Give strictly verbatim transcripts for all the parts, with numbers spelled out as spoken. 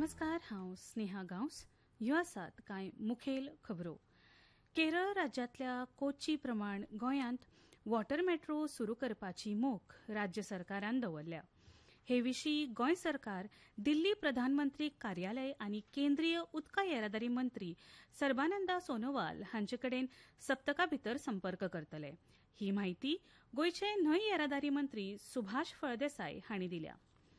नमस्कार, हांव स्नेहा गांवस. ह्यो आसात कांय मुखेल खबरो. केरळ राज्यांतल्या कोची प्रमाण गोंयांत वॉटर मेट्रो सुरू करपाची मोख राज्य सरकारान दवरल्या. हे विशीं गोंय सरकार दिल्ली प्रधानमंत्री कार्यालय आनी केंद्रीय उदका येरादारी मंत्री सर्बानंदा सोनोवाल हांचे कडेन सप्तका भितर संपर्क करतले. ही म्हायती गोंयचे न्हंय येरादारी मंत्री सुभाष फळदेसाय हांणी दिल्या.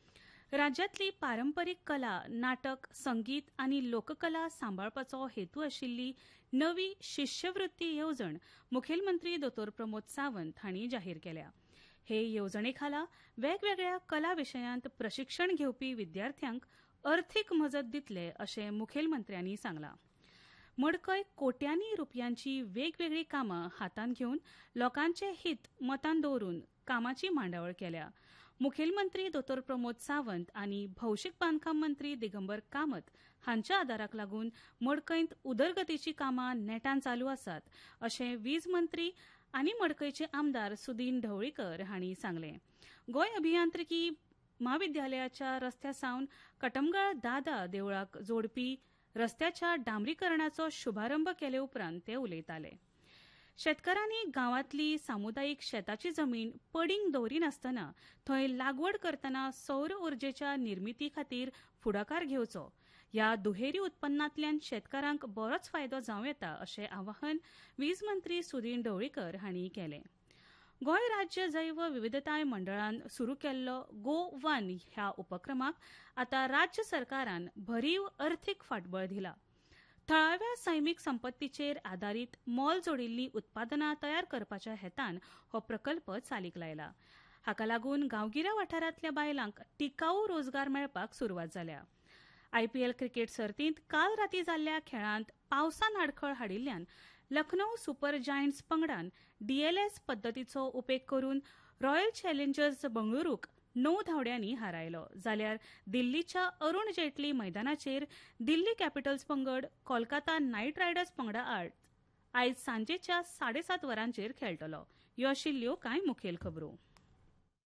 राज्यांतली पारंपरीक कला, नाटक, संगीत आनी लोककला सांबाळपाचो हेतू आशिल्ली नवी शिश्यवृत्ती येवजण मुखेलमंत्री दोतोर प्रमोद सावंत हांणी जाहीर केल्या. हे येवजणे खाला वेगवेगळ्या कला विशयांत प्रशिक्षण घेवपी विद्यार्थ्यांक अर्थीक मजत दितले अशें मुखेलमंत्र्यांनी सांगलां. मडकय कोट्यांनी रुपयांची वेगवेगळी कामां हातांत घेवन लोकांचे हीत मतान दवरून कामाची मांडावळ केल्या. मुखेलमंत्री दोतोर प्रमोद सावंत आनी भौशीक बांदकाम मंत्री दिगंबर कामत हांच्या आदाराक लागून मडकयंत उदरगतीची कामां नेटान चालू आसात अशें वीज मंत्री आनी मडकयचे आमदार सुदीन ढवळीकर हांणी सांगलें. गोंय अभियांत्रिकी म्हाविद्यालयाच्या रस्त्या सावन कटमगाळ दादा देवळाक जोडपी रस्त्याच्या डांबरीकरणाचो शुभारंभ केले उपरांत ते उलयताले. शेतकारांनी गांवांतली सामुदायिक शेताची जमीन पडींग दवरिनासतना थंय लागवड करतना सौर उर्जेच्या निर्मिती खातीर फुडाकार घेवचो. ह्या दुहेरी उत्पन्नांतल्यान शेतकारांक बरोच फायदो जावं येता अशें आवाहन वीज मंत्री सुदीन ढवळीकर हांणी केलें. गोंय राज्य जैव विविधताय मंडळान सुरू केल्लो गो वन ह्या उपक्रमाक आतां राज्य सरकारान भरीव अर्थीक फाटबळ दिला. थळाव्या सैमीक संपत्तीचेर आदारीत मोल जोडिल्लीं उत्पादनां तयार करपाच्या हेतान हो प्रकल्प चालीक लायला. हाका लागून गांवगिऱ्या वाठारांतल्या बायलांक टिकाऊ रोजगार मेळपाक सुरवात जाल्या. आयपीएल क्रिकेट सर्तींत काल रातीं जाल्ल्या खेळांत पावसान आडखळ हाडिल्ल्यान लखनौ सुपर जायंट्स पंगडान डीएलएस पद्दतीचो उपेग करून रॉयल चॅलेंजर्स बंगळुरूक णव धांवड्यांनी हारायलो. जाल्यार दिल्लीच्या अरुण जेटली मैदानाचेर दिल्ली कॅपिटल्स पंगड कोलकाता नायट रायडर्स पंगडा आड आयज सांजेच्या साडेसात वरांचेर खेळटलो. ह्यो आशिल्ल्यो कांय मुखेल खबरो.